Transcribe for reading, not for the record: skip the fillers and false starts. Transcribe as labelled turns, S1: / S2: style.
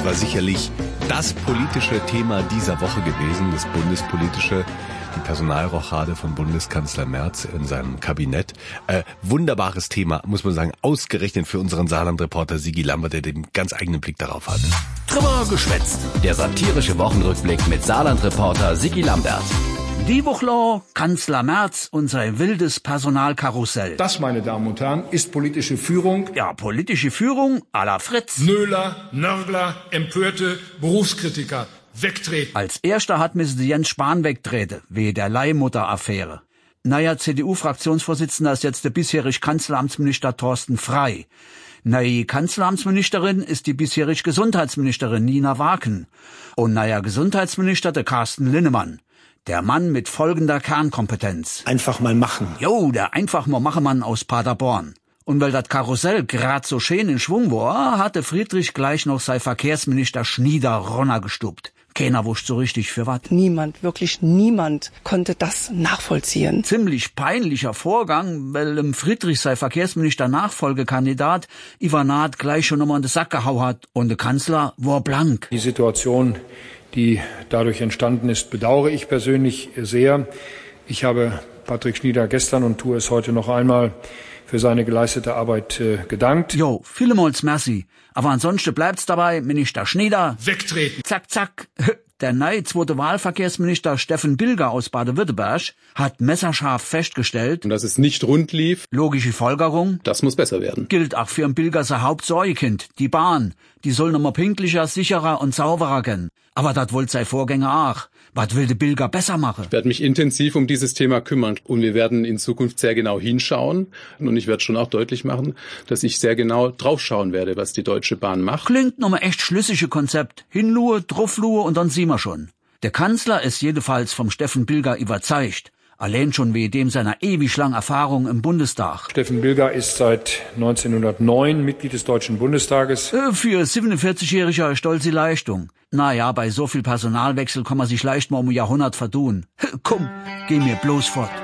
S1: Das war sicherlich das politische Thema dieser Woche gewesen, das bundespolitische, die Personalrochade von Bundeskanzler Merz in seinem Kabinett. Wunderbares Thema, muss man sagen, ausgerechnet für unseren Saarland-Reporter Sigi Lambert, der den ganz eigenen Blick darauf hat.
S2: Drüber geschwätzt. Der satirische Wochenrückblick mit Saarland-Reporter Sigi Lambert.
S3: Die Woche Kanzler Merz und sein wildes Personalkarussell.
S4: Das, meine Damen und Herren, ist politische Führung.
S3: Ja, politische Führung à la Fritz.
S4: Nöler, Nörgler, Empörte, Berufskritiker, wegtreten.
S3: Als erster hat Mrs. Jens Spahn wegtreten, wegen der Leihmutter-Affäre. Naja, CDU-Fraktionsvorsitzender ist jetzt der bisherige Kanzleramtsminister Thorsten Frey. Neue Kanzleramtsministerin ist die bisherige Gesundheitsministerin Nina Waken. Und neuer Gesundheitsminister der Carsten Linnemann. Der Mann mit folgender Kernkompetenz.
S5: Einfach mal machen.
S3: Jo, der einfach mal Machemann aus Paderborn. Und weil das Karussell grad so schön in Schwung war, hatte Friedrich gleich noch sein Verkehrsminister Schnieder Ronner gestuppt. Keiner wusste so richtig für was.
S6: Niemand, wirklich niemand konnte das nachvollziehen.
S3: Ziemlich peinlicher Vorgang, weil Friedrich sein Verkehrsminister Nachfolgekandidat Ivanat gleich schon nochmal in den Sack gehauen hat und der Kanzler war blank.
S4: Die Situation, die dadurch entstanden ist, bedauere ich persönlich sehr. Ich habe Patrick Schnieder gestern und tue es heute noch einmal für seine geleistete Arbeit gedankt.
S3: Jo, vielmals merci. Aber ansonsten bleibt's dabei, Minister Schnieder.
S4: Wegtreten.
S3: Zack, zack. Der neue zweite Wahlverkehrsminister Steffen Bilger aus Baden-Württemberg hat messerscharf festgestellt,
S7: dass es nicht rund lief.
S3: Logische Folgerung.
S7: Das muss besser werden.
S3: Gilt auch für ein Bilger sein Hauptsorgekind, die Bahn. Die soll nochmal pünktlicher, sicherer und sauberer gehen. Aber das wollte sein Vorgänger auch. Was will der Bilger besser machen?
S7: Ich werde mich intensiv um dieses Thema kümmern und wir werden in Zukunft sehr genau hinschauen und ich werde schon auch deutlich machen, dass ich sehr genau draufschauen werde, was die Deutsche Bahn macht.
S3: Klingt nochmal echt schlüssige Konzept. Hinlue, drauflue und dann sehen wir schon. Der Kanzler ist jedenfalls vom Steffen Bilger überzeugt. Allein schon wegen dem seiner ewig langen Erfahrung im Bundestag.
S4: Steffen Bilger ist seit 1909 Mitglied des Deutschen Bundestages.
S3: Für 47-jähriger stolze Leistung. Naja, bei so viel Personalwechsel kann man sich leicht mal um ein Jahrhundert verdun. Komm, geh mir bloß fort.